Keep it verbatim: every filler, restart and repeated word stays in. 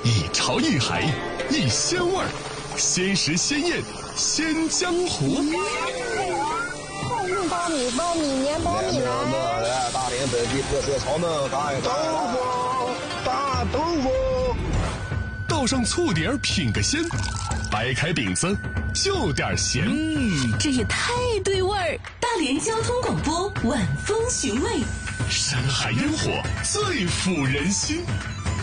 一潮一海，一鲜味儿，鲜食鲜宴，鲜江湖。 苞米，苞米，粘苞米来！ 大连本地特色炒焖大豆腐，大豆腐。 倒上醋碟儿品个鲜，掰开饼子就点咸。 嗯，这也太对味儿！大连交通广播晚风寻味， 山海烟火最抚人心。